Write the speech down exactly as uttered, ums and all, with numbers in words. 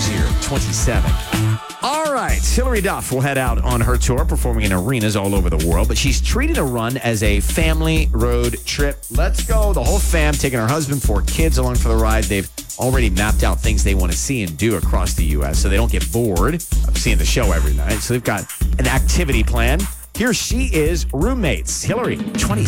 Hozier, twenty-seven. All right, Hilary Duff will head out on her tour, performing in arenas all over the world, but she's treating a run as a family road trip. Let's go. The whole fam, taking her husband, four kids along for the ride. They've already mapped out things they want to see and do across the U S so they don't get bored of seeing the show every night. So they've got an activity plan. Here she is, Roommates. Hilary, twenty.